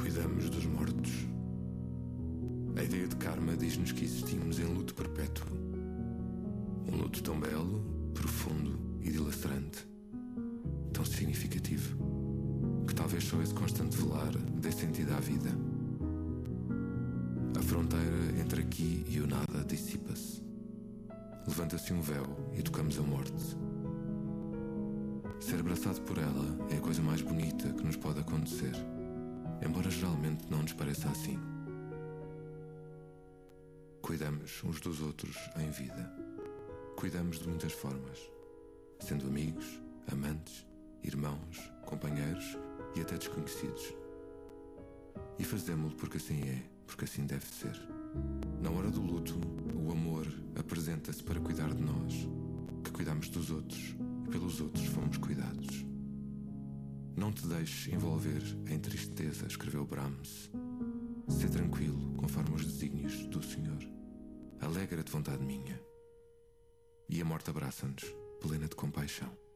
Cuidamos dos mortos. A ideia de karma diz-nos que existimos em luto perpétuo. Um luto tão belo, profundo e dilacerante. Tão significativo, que talvez só esse constante velar dê sentido à vida. A fronteira entre aqui e o nada dissipa-se. Levanta-se um véu e tocamos a morte. Ser abraçado por ela é a coisa mais bonita que nos pode acontecer, embora geralmente não nos pareça assim. Cuidamos uns dos outros em vida. Cuidamos de muitas formas, sendo amigos, amantes, irmãos, companheiros e até desconhecidos. E fazemo-lo porque assim é, porque assim deve ser. Na hora do luto, o amor apresenta-se para cuidar de nós, que cuidamos dos outros e pelos outros fomos cuidados. Não te deixes envolver em tristeza, escreveu Brahms. Sê tranquilo, conforme os desígnios do Senhor. Alegra-te, vontade minha. E a morte abraça-nos, plena de compaixão.